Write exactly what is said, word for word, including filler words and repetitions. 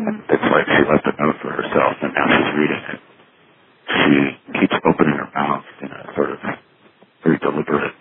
It's like she left a note for herself, and now she's reading it. She keeps opening her mouth in a sort of very deliberate